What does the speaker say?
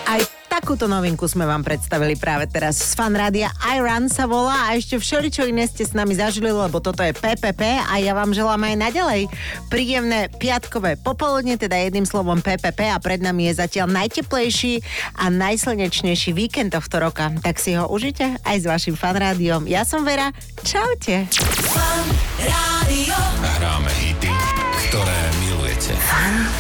Aj takúto novinku sme vám predstavili práve teraz z Fan Rádia. I Run sa volá a ešte všeličo iné ste s nami zažili, lebo toto je PPP a ja vám želám aj naďalej príjemné piatkové popoludne, teda jedným slovom PPP a pred nami je zatiaľ najteplejší a najslnečnejší víkend tohto roka. Tak si ho užite aj s vašim Fan Rádiom. Ja som Vera, čaute. Fan Rádio. Hráme hity, ktoré milujete.